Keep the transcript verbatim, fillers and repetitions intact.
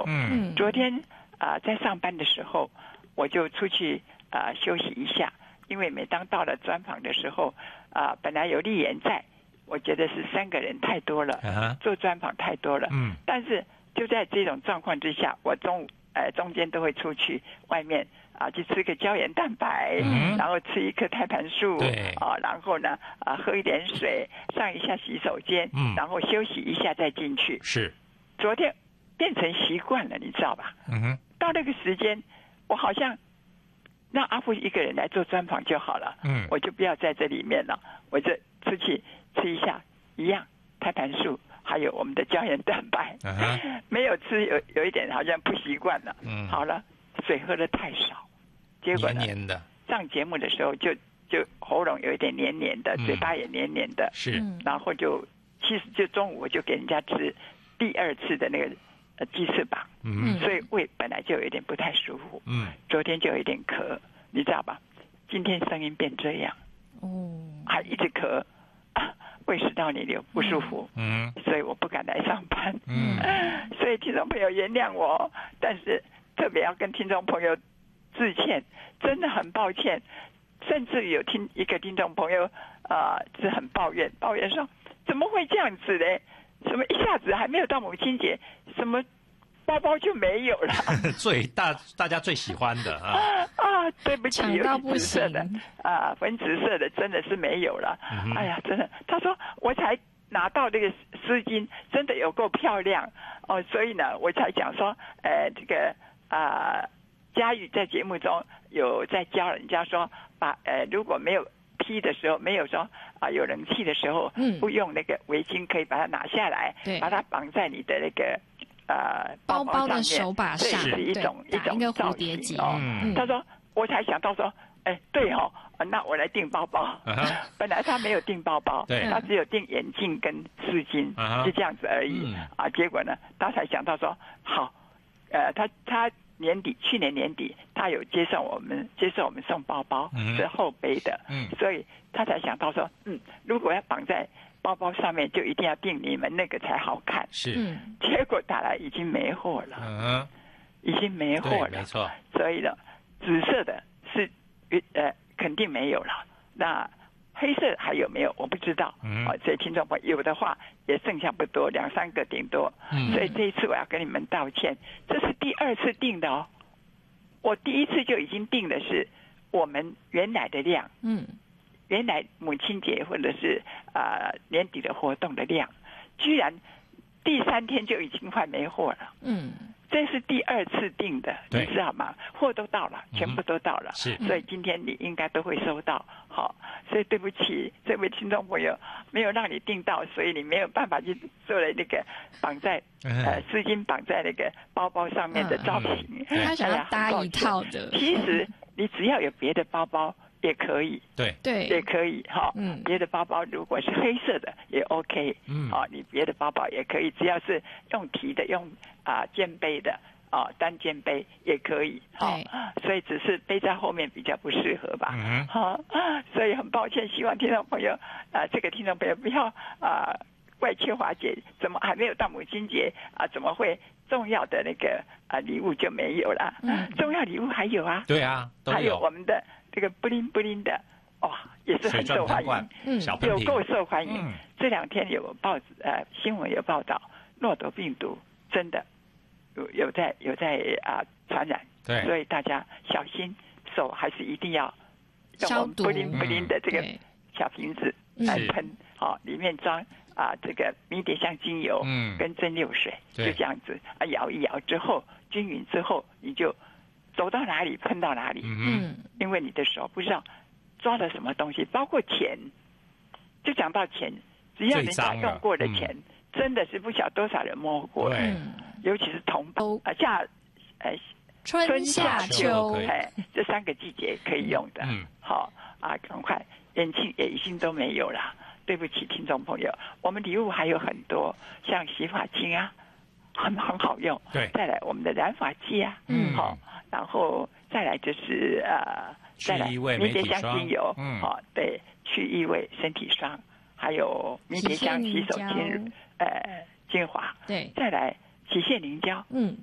嗯， 昨天啊、呃、在上班的时候，我就出去啊、呃、休息一下，因为每当到了专访的时候啊、呃，本来有丽妍在，我觉得是三个人太多了， uh-huh. 做专访太多了， 嗯， 但是就在这种状况之下，我中午呃中间都会出去外面啊去吃个胶原蛋白， 嗯， 然后吃一棵胎盘素， 对啊，然后呢啊喝一点水，上一下洗手间， 嗯， 然后休息一下再进去。 是， 昨天变成习惯了，你知道吧？ 嗯哼， 到那个时间，我好像让阿富一个人来做专访就好了， 嗯， 我就不要在这里面了，我就出去吃一下，一样胎盘素。还有我们的胶原蛋白， uh-huh. 没有吃有有一点好像不习惯了。 嗯， 好了，水喝的太少，结果呢黏黏的， 上节目的时候就就喉咙有一点黏黏的， 嗯、 嘴巴也黏黏的。 是， 然后就其实就中午我就给人家吃第二次的那个呃鸡翅膀， 嗯， 所以胃本来就有一点不太舒服。 嗯， 昨天就有一点咳，你知道吧？今天声音变这样， 哦， 还一直咳。啊胃食道逆流不舒服， 嗯， 所以我不敢来上班， 嗯， 所以听众朋友原谅我，但是特别要跟听众朋友致歉，真的很抱歉，甚至有听一个听众朋友啊、呃、是很抱怨，抱怨说怎么会这样子呢？什么一下子还没有到母亲节，什么包包就没有了， 最大大家最喜欢的啊啊，对不起， 抢到不行有紫色的啊，粉紫色的真的是没有了。 嗯、 哎呀，真的，他说我才拿到这个丝巾，真的有够漂亮哦，所以呢，我才讲说，呃，这个啊，佳玉在节目中有在教人家说，把呃如果没有披的时候，没有说啊、呃、有人气的时候， 嗯， 不用那个围巾可以把它拿下来， 对， 把它绑在你的那个。呃， 包包的手把上， 这是一种一种造型哦。 嗯、 他说，我才想到说，哎，对哦，那我来订包包。 Uh-huh. 本来他没有订包包， 对， 他只有订眼镜跟丝巾， uh-huh. 就这样子而已、 嗯、 啊。结果呢，他才想到说，好，呃，他他年底去年年底，他有接受我们接受我们送包包， 嗯、 是后背的， 嗯， 所以他才想到说，嗯，如果要绑在包包上面，就一定要订你们那个才好看。 是， 嗯， 结果打来已经没货了， 嗯， 已经没货了， 没错。 所以呢，紫色的是呃肯定没有了。那黑色还有没有？我不知道。 嗯， 哦，所以听众朋友有的话也剩下不多，两三个顶多。 嗯， 所以这一次我要跟你们道歉，这是第二次订的哦。我第一次就已经订的是我们原来的量。 嗯。 原来母亲节或者是啊、呃、年底的活动的量，居然第三天就已经快没货了。 嗯， 这是第二次订的，你知道吗？货都到了，全部都到了， 嗯、是， 所以今天你应该都会收到。好，所以对不起这位听众朋友，没有让你订到，所以你没有办法去做了那个绑在、嗯、呃丝巾绑在那个包包上面的造型。 嗯、他想要搭一套的， 其实你只要有别的包包。也可以， 对对， 也可以哈。 嗯， 别的包包如果是黑色的也 OK， 嗯， 啊，你别的包包也可以，只要是用提的，用啊肩背的啊单肩背也可以， 好， 所以只是背在后面比较不适合吧。 嗯， 好，所以很抱歉，希望听众朋友啊，这个听众朋友不要啊怪缺华姐，怎么还没有到母亲节啊？怎么会重要的那个啊礼物就没有了？ 嗯， 重要礼物还有啊， 对啊，都有还有我们的。这个布灵布灵的，哇、哦，也是很受欢迎， 嗯， 有够受欢迎。 嗯、 这两天有报纸呃新闻有报道，诺斗病毒真的有有在有在啊、呃、传染， 对， 所以大家小心，手还是一定要消毒。 布灵布灵的这个小瓶子来喷，好、哦，里面装啊、呃、这个迷迭香精油， 嗯， 跟蒸馏水，就这样子啊摇一摇之后均匀之后，你就。走到哪里喷到哪里， 嗯， 因为你的手不知道抓了什么东西，包括钱，就讲到钱，只要人家用过的钱，嗯、真的是不晓多少人摸过， 嗯， 尤其是同胞啊夏，呃春夏秋， 哎，这三个季节可以用的， 嗯， 好啊，赶快眼镜眼镜都没有了，对不起，听众朋友，我们礼物还有很多，像洗发精啊。很很好用， 对， 再来我们的染发剂啊， 嗯， 好，然后再来就是呃，再来去异味迷迭香精油， 嗯， 好，对，去异味身体霜，还有迷迭香洗手精呃精华， 对， 再来洗卸凝胶， 嗯，